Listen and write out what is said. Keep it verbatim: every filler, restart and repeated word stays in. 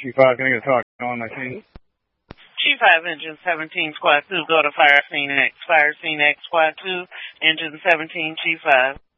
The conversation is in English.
G five, can I get a talk on my scene? G five, Engine seventeen, Squad two, go to Fire Scene X. Fire Scene X, Squad two, Engine seventeen, G five.